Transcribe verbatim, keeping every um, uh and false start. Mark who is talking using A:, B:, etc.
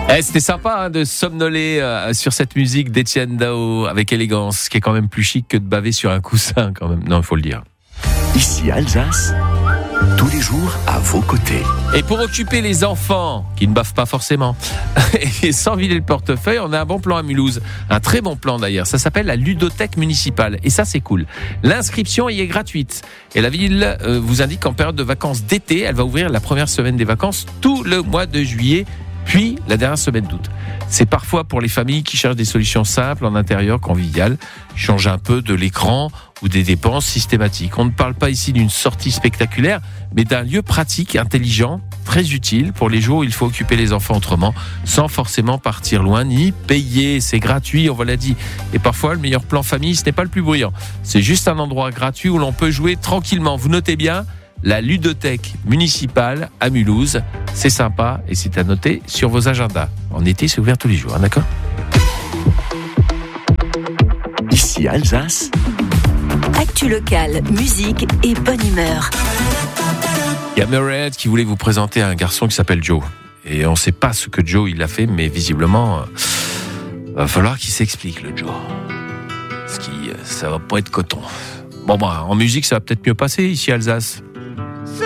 A: Eh, c'était sympa hein, de somnoler euh, sur cette musique d'Étienne Dao avec élégance, qui est quand même plus chic que de baver sur un coussin quand même. Non, il faut le dire.
B: Ici Alsace, tous les jours à vos côtés.
A: Et pour occuper les enfants, qui ne bavent pas forcément, et sans vider le portefeuille, on a un bon plan à Mulhouse. Un très bon plan d'ailleurs. Ça s'appelle la ludothèque municipale. Et ça, c'est cool. L'inscription y est gratuite. Et la ville euh, vous indique qu'en période de vacances d'été, elle va ouvrir la première semaine des vacances tout le mois de juillet, puis la dernière semaine d'août. C'est parfois pour les familles qui cherchent des solutions simples en intérieur, conviviales, changer un peu de l'écran ou des dépenses systématiques. On ne parle pas ici d'une sortie spectaculaire, mais d'un lieu pratique, intelligent, très utile pour les jours où il faut occuper les enfants autrement, sans forcément partir loin ni payer. C'est gratuit, on vous l'a dit. Et parfois, le meilleur plan famille, ce n'est pas le plus bruyant. C'est juste un endroit gratuit où l'on peut jouer tranquillement. Vous notez bien, la ludothèque municipale à Mulhouse. C'est sympa et c'est à noter sur vos agendas. En été, c'est ouvert tous les jours, hein, d'accord ?
B: Ici Alsace.
C: Actu locale, musique et bonne humeur.
A: Il y a Murray qui voulait vous présenter un garçon qui s'appelle Joe. Et on ne sait pas ce que Joe il a fait, mais visiblement, il va falloir qu'il s'explique, le Joe. Parce que ça va pas être coton. Bon, bah, en musique, ça va peut-être mieux passer ici à Alsace.